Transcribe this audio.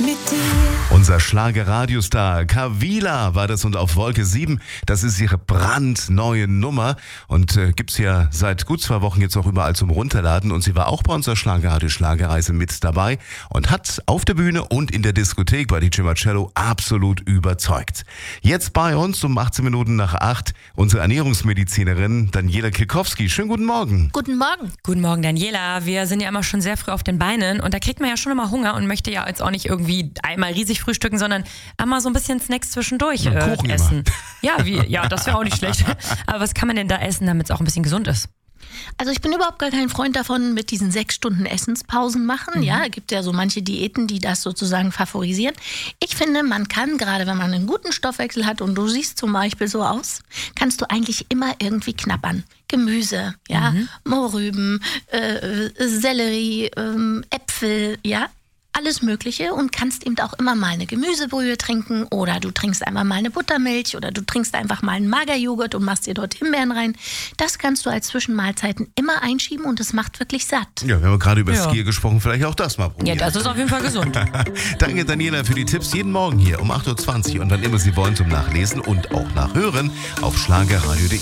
mit dir. Unser Schlager-Radiostar Kavila war das und auf Wolke 7. Das ist ihre brandneue Nummer und gibt's ja seit gut 2 Wochen jetzt auch überall zum Runterladen. Und sie war auch bei unserer Schlagerradio-Schlagerreise mit dabei und hat auf der Bühne und in der Diskothek bei DJ Marcello absolut überzeugt. Jetzt bei uns um 18 Minuten nach 8 unsere Ernährungsmedizinerin Daniela Kilkowski. Schönen guten Morgen. Guten Morgen. Guten Morgen, Daniela. Wir sind ja immer schon sehr früh auf den Beinen und da kriegt man ja schon immer Hunger und möchte ja jetzt auch nicht irgendwie einmal riesig frühstücken, sondern einmal so ein bisschen Snacks zwischendurch Kuchen essen. Ja, das wäre auch nicht schlecht. Aber was kann man denn da essen, damit es auch ein bisschen gesund ist? Also ich bin überhaupt gar kein Freund davon, mit diesen 6 Stunden Essenspausen machen. Ja, es gibt ja so manche Diäten, die das sozusagen favorisieren. Ich finde, man kann, gerade wenn man einen guten Stoffwechsel hat und du siehst zum Beispiel so aus, kannst du eigentlich immer irgendwie knabbern. Gemüse, ja, Mohrrüben, Sellerie, Äpfel, ja. Alles Mögliche und kannst eben auch immer mal eine Gemüsebrühe trinken oder du trinkst einmal mal eine Buttermilch oder du trinkst einfach mal einen Magerjoghurt und machst dir dort Himbeeren rein. Das kannst du als Zwischenmahlzeiten immer einschieben und es macht wirklich satt. Ja, wir haben gerade über Skier gesprochen, vielleicht auch das mal Ja, probieren. das ist auf jeden Fall gesund. Danke Daniela für die Tipps. Jeden Morgen hier um 8.20 Uhr und wann immer Sie wollen zum Nachlesen und auch nachhören auf schlagerradio.de.